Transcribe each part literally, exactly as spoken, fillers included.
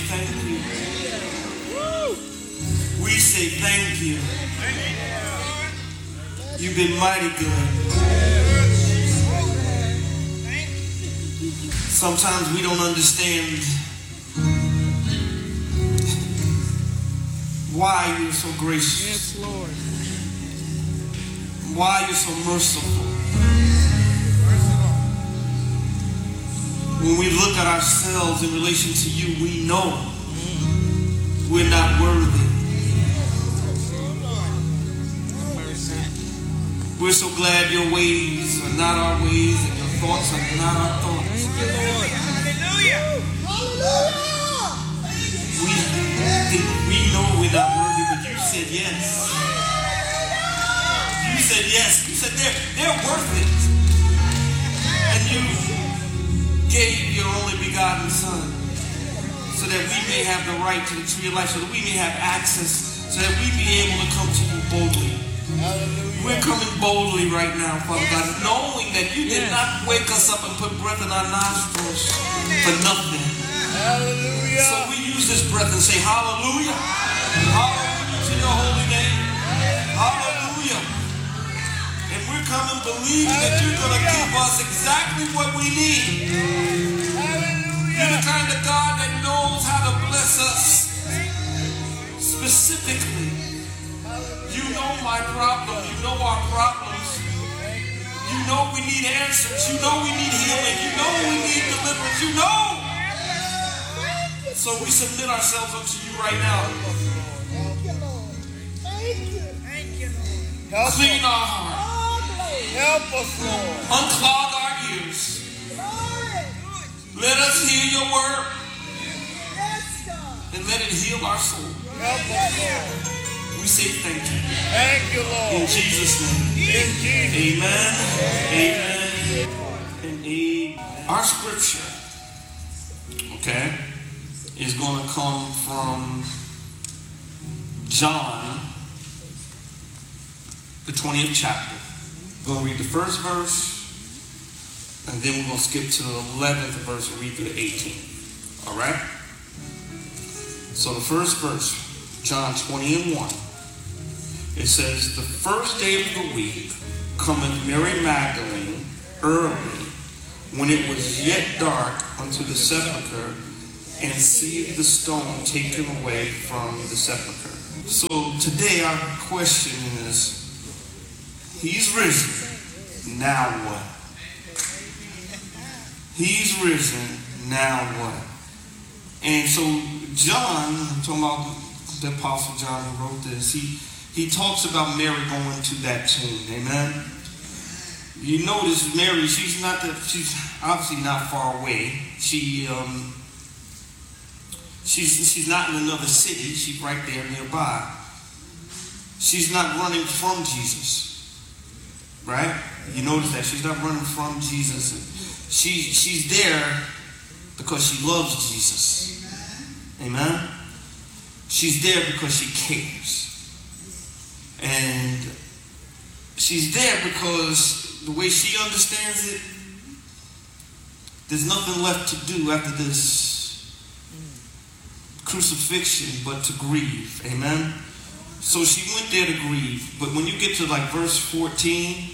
thank you. We say thank you. You've been mighty good. Sometimes we don't understand why you're so gracious. Yes, Lord. Why you're so merciful. When we look at ourselves in relation to you, we know we're not worthy. We're so glad your ways are not our ways and your thoughts are not our thoughts. Hallelujah. We, we know we're not worthy, but you said yes. You said yes. You said they're, they're worth it. And you gave your only begotten Son so that we may have the right to the tree of life, so that we may have access, so that we be able to come to you boldly. Hallelujah. We're coming boldly right now, Father God, knowing that you did not wake us up and put breath in our nostrils for nothing. Hallelujah. So we use this breath and say hallelujah. Hallelujah to your holy name. Hallelujah. And we're coming believing that you're going to give us exactly what we need. Hallelujah. You're the kind of God that knows how to bless us specifically. You know my problem. You know our problems. You know we need answers. You know we need healing. You know we need deliverance. You know. So we submit ourselves unto you right now. Thank you, Lord. Thank you. Thank you, Lord. Clean our heart. Help us, Lord. Unclog our ears. Let us hear your word. And let it heal our soul. Help us, Lord. We say thank you. Thank you, Lord. In Jesus' name. In Jesus' Amen. Amen. And amen. Our scripture, okay, is going to come from John, the twentieth chapter. We're going to read the first verse, and then we're going to skip to the eleventh verse and read through the eighteenth. All right? So the first verse, John twenty and one. It says, the first day of the week cometh Mary Magdalene early, when it was yet dark, unto the sepulchre, and seeth the stone taken away from the sepulchre. So today our question is, he's risen, now what? He's risen, now what? And so John, I'm talking about the Apostle John who wrote this, he He talks about Mary going to that tomb. Amen. You notice Mary, she's not that she's obviously not far away. She um she's she's not in another city, she's right there nearby. She's not running from Jesus. Right? You notice that she's not running from Jesus. She she's there because she loves Jesus. Amen. She's there because she cares. And she's there because the way she understands it, there's nothing left to do after this crucifixion but to grieve. Amen. So she went there to grieve. But when you get to like verse fourteen,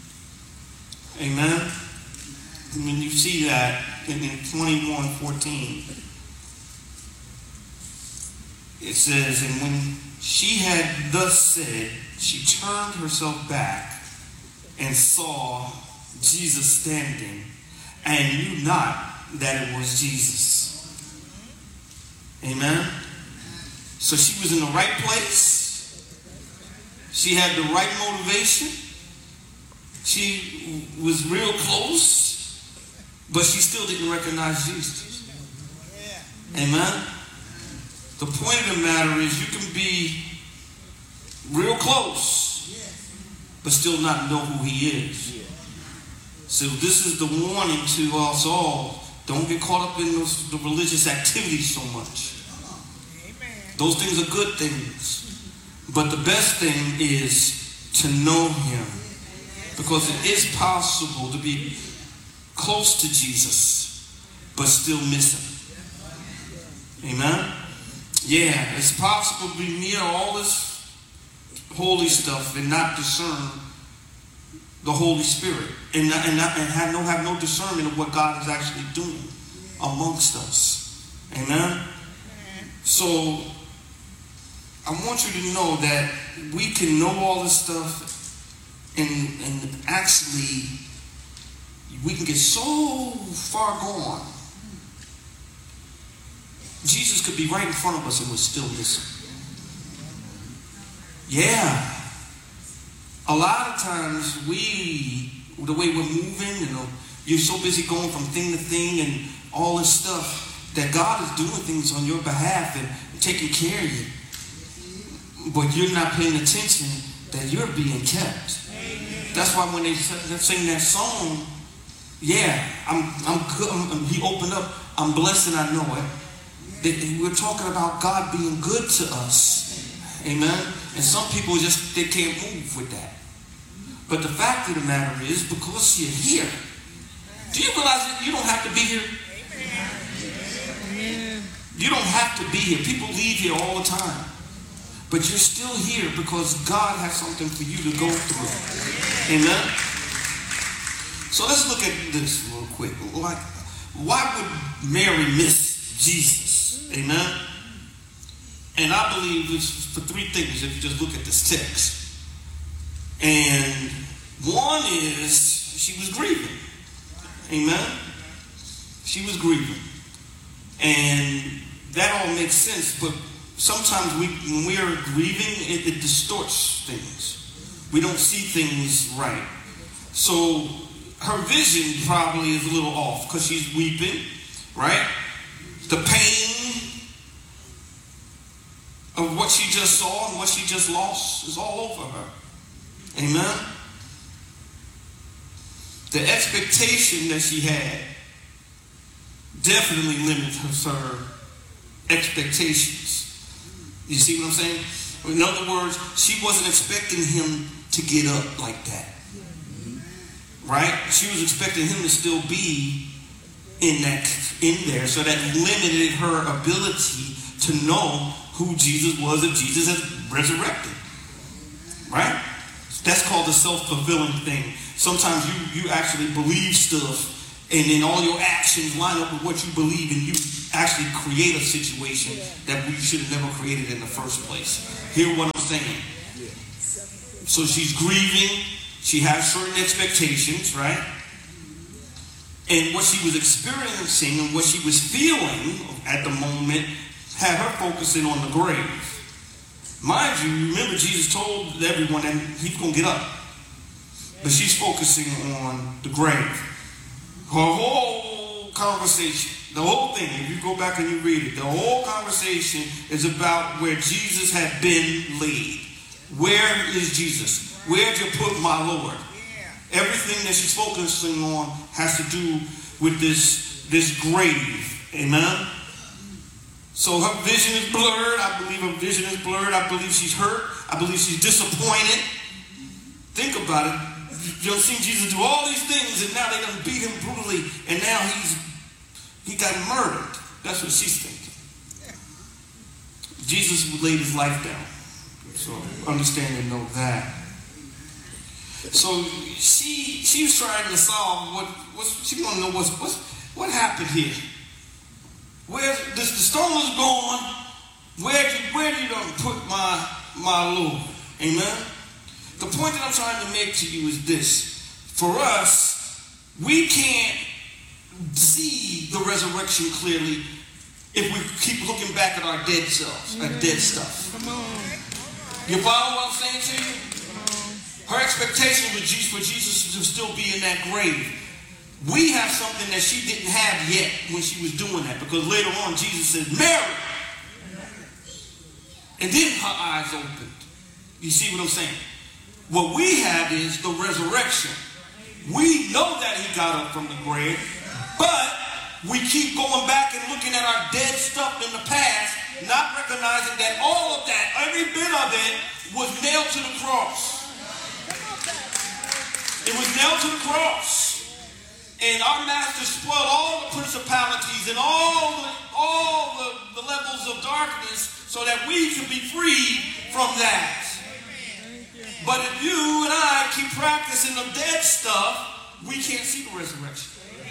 amen, when you see that in, in twenty-one fourteen, it says, and when she had thus said, she turned herself back and saw Jesus standing and knew not that it was Jesus. Amen. So she was in the right place. She had the right motivation. She was real close, but she still didn't recognize Jesus. Amen. The point of the matter is you can be real close, but still not know who he is. So this is the warning to us all. Don't get caught up in those, the religious activities so much. Those things are good things. But the best thing is to know him. Because it is possible to be close to Jesus, but still miss him. Amen? Yeah, it's possible to be near all this holy stuff and not discern the Holy Spirit, and not, and, not, and have no have no discernment of what God is actually doing amongst us. Amen. So I want you to know that we can know all this stuff, and and actually we can get so far gone. Jesus could be right in front of us and we're still listen. Yeah. A lot of times we, the way we're moving, you know, you're so busy going from thing to thing and all this stuff, that God is doing things on your behalf and taking care of you. But you're not paying attention that you're being kept. That's why when they sing that song, yeah, I'm, I'm good. I'm, I'm, he opened up, I'm blessed and I know it. That we're talking about God being good to us. Amen. And some people just, they can't move with that. But the fact of the matter is, because you're here, do you realize that you don't have to be here? You don't have to be here. People leave here all the time. But you're still here because God has something for you to go through. Amen? So let's look at this real quick. Like, why would Mary miss Jesus? Amen? And I believe it's for three things if you just look at this text. And one is she was grieving. Amen? She was grieving. And that all makes sense, but sometimes we, when we are grieving, it, it distorts things. We don't see things right. So her vision probably is a little off because she's weeping, right? The pain of what she just saw and what she just lost is all over her. Amen? The expectation that she had definitely limited her expectations. You see what I'm saying? In other words, she wasn't expecting him to get up like that. Right? She was expecting him to still be in that in there, so that limited her ability to know who Jesus was if Jesus had resurrected. Right? That's called the self-fulfilling thing. Sometimes you, you actually believe stuff, and then all your actions line up with what you believe, and you actually create a situation that you should have never created in the first place. Hear what I'm saying? So she's grieving. She has certain expectations, right? And what she was experiencing and what she was feeling at the moment had her focusing on the grave. Mind you, remember Jesus told everyone that he's going to get up. But she's focusing on the grave. Her whole conversation, the whole thing, if you go back and you read it, the whole conversation is about where Jesus had been laid. Where is Jesus? Where'd you put my Lord? Everything that she's focusing on has to do with this, this grave. Amen? So her vision is blurred. I believe her vision is blurred. I believe she's hurt. I believe she's disappointed. Think about it. You've seen Jesus do all these things, and now they done beat him brutally, and now he's he got murdered. That's what she's thinking. Jesus laid his life down. So understand and know that. So she she was trying to solve what what's she want to know what's what's what happened here. Where this the stone was gone. Where did where did you put my my Lord? Amen. The point that I'm trying to make to you is this. For us, we can't see the resurrection clearly if we keep looking back at our dead selves, our dead stuff. You follow what I'm saying to you? Her expectation was Jesus, for Jesus to still be in that grave. We have something that she didn't have yet when she was doing that, because later on Jesus said, Mary! And then her eyes opened. You see what I'm saying? What we have is the resurrection. We know that he got up from the grave, but we keep going back and looking at our dead stuff in the past, not recognizing that all of that, every bit of it, was nailed to the cross. It was nailed to the cross. And our master spoiled all the principalities and all the, all the, the levels of darkness darkness so that we can be freed from that. But if you and I keep practicing the dead stuff, we can't see the resurrection.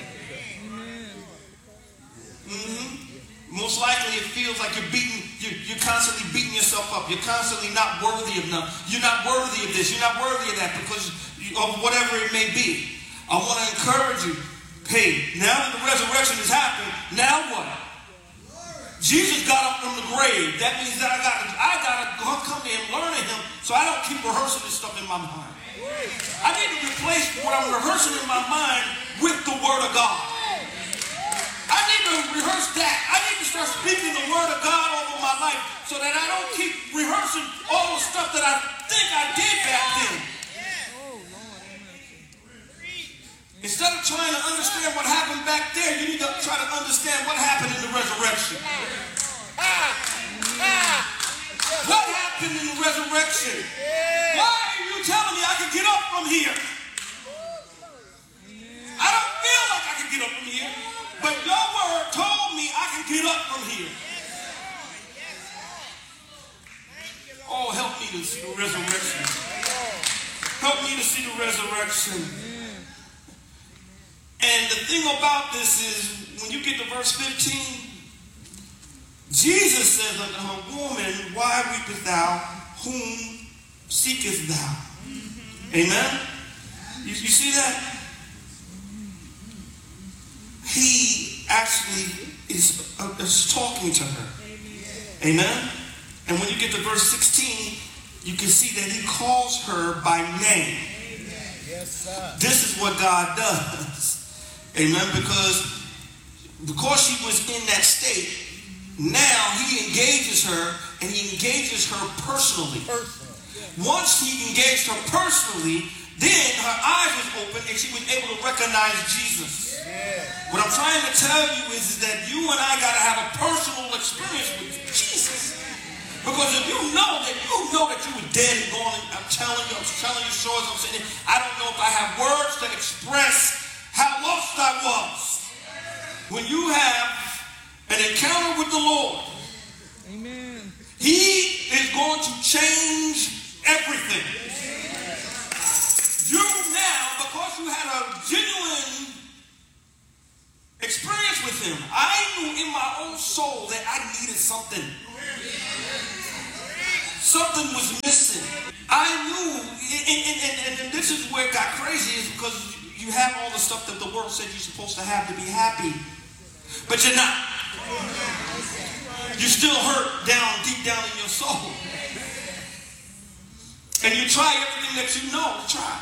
Mm-hmm. Most likely it feels like you're beating, you're, you're constantly beating yourself up. You're constantly not worthy of nothing. You're not worthy of this. You're not worthy of that because of whatever it may be. I want to encourage you. Hey, now that the resurrection has happened, now what? Jesus got up from the grave. That means that I got I got to come to him, learn of him, so I don't keep rehearsing this stuff in my mind. I need to replace what I'm rehearsing in my mind with the Word of God. I need to rehearse that. I need to start speaking the Word of God over my life so that I don't keep rehearsing all the stuff that I think I did back then. Instead of trying to understand what happened back there, you need to try to understand what happened in the resurrection. What happened in the resurrection? Why are you telling me I can get up from here? I don't feel like I can get up from here, but your word told me I can get up from here. Oh, help me to see the resurrection. Help me to see the resurrection. And the thing about this is, when you get to verse fifteen, Jesus says unto her, Woman, why weepest thou? Whom seekest thou? Amen? You, you see that? He actually is, uh, is talking to her. Amen? And when you get to verse sixteen, you can see that he calls her by name. Yes, sir. This is what God does. Amen. Because because she was in that state, now he engages her and he engages her personally. Personal. Once he engaged her personally, then her eyes was open and she was able to recognize Jesus. Yeah. What I'm trying to tell you is, is that you and I got to have a personal experience with Jesus. Because if you know that you know that you were dead and gone, I'm telling you, I'm telling you, sure as I'm saying it, I don't know if I have words to express how lost I was. When you have an encounter with the Lord, Amen. he is going to change everything. You now, because you had a genuine experience with him, I knew in my own soul that I needed something. Something was missing. I knew, and, and, and, and this is where it got crazy, is because you have all the stuff that the world said you're supposed to have to be happy. But you're not. You're still hurt down, deep down in your soul. And you try everything that you know to try.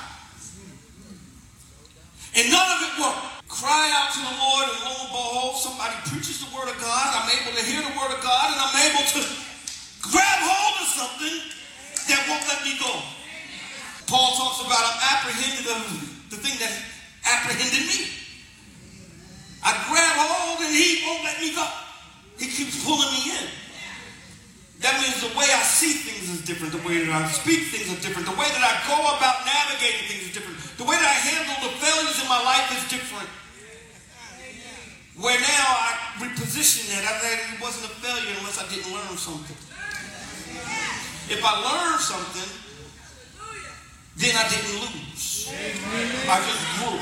And none of it worked. Cry out to the Lord, and lo and behold, somebody preaches the word of God. I'm able to hear the word of God, and I'm able to grab hold of something that won't let me go. Paul talks about I'm apprehended of the thing that apprehended me. I grab hold and he won't let me go. He keeps pulling me in. That means the way I see things is different. The way that I speak things is different. The way that I go about navigating things is different. The way that I handle the failures in my life is different. Where now I reposition that. I said it wasn't a failure unless I didn't learn something. If I learned something, then I didn't lose. I just grew.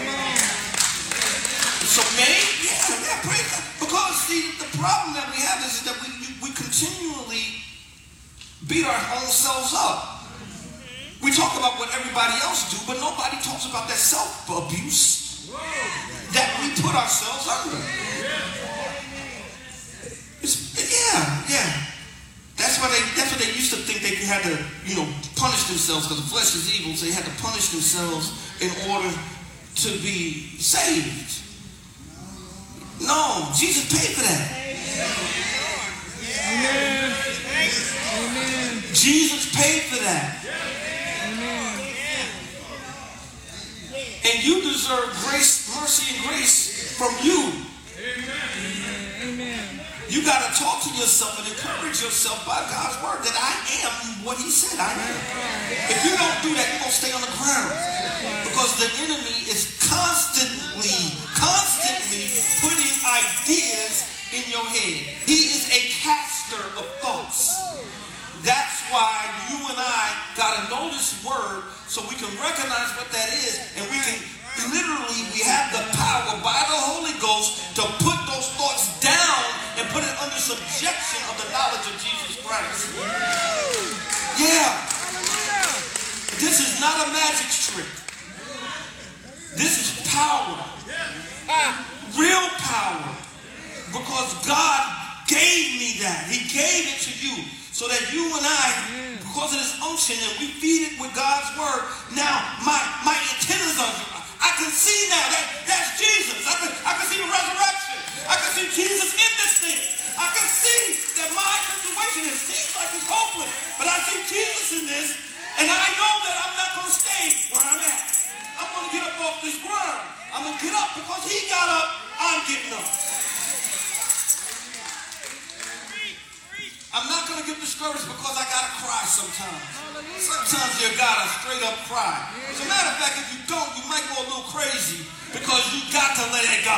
So maybe, yeah, yeah, praise God. Because see, the problem that we have is that we we continually beat our own selves up. We talk about what everybody else do, but nobody talks about that self-abuse that we put ourselves under. It's, yeah, yeah. That's why they. That's what they used to think they had to, you know, punish themselves because the flesh is evil. So they had to punish themselves in order to be saved. No, Jesus paid for that. Amen. Amen. Jesus paid for that. Amen. And you deserve grace, mercy, and grace from you. Amen. You got to talk to yourself and encourage yourself by God's word that I am what he said I am. If you don't do that, you're going to stay on the ground. Because the enemy is constantly, constantly putting ideas in your head. He is a caster so we can recognize what that is, and we can literally, we have the power by the Holy Ghost to put those thoughts down and put it under subjection of the knowledge of Jesus Christ. Yeah. This is not a magic trick. This is power. Real power. Because God gave me that. He gave it to you so that you and I, because of this unction, and we feed it with God's word, now my, my antennas are, I can see now that that's Jesus. I can, I can see the resurrection. I can see Jesus in this thing. I can see that my situation, it seems like it's hopeless, but I see Jesus in this, and I know that I'm not going to stay where I'm at. I'm going to get up off this ground. I'm going to get up because he got up, I'm getting up. I'm not going to get discouraged because I got to cry sometimes. Sometimes you got to straight up cry. As a matter of fact, if you don't, you might go a little crazy because you got to let it go.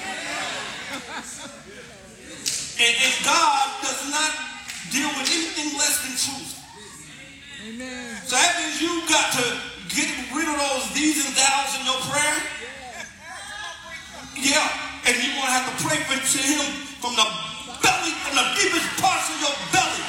And, and God does not deal with anything less than truth. Amen. So that means you got to get rid of those these and thous in your prayer. Yeah, and you're going to have to pray for to him from the belly, from the deepest parts of your belly.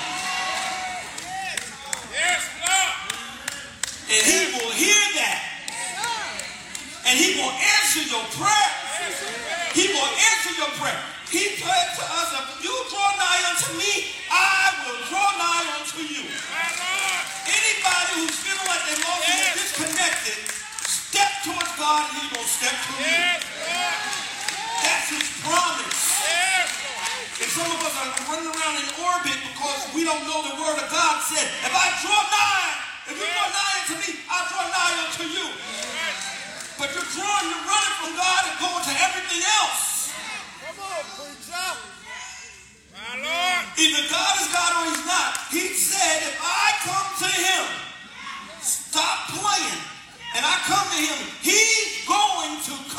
Yes, Lord. And he will hear that. And he will answer your prayer. He will answer your prayer. He said to us, if you draw nigh unto me, I will draw nigh unto you. Anybody who's feeling like they're lost and they're disconnected, step towards God and he's going to step to you. That's his promise. And some of us are running around in orbit because we don't know the word of God said, if I draw nigh, if you draw nigh unto me, I'll draw nigh unto you. But you're drawing, you're running from God and going to everything else. Come on, preacher. My Lord. Either God is God or he's not. He said, if I come to him, stop playing, and I come to him, he's going to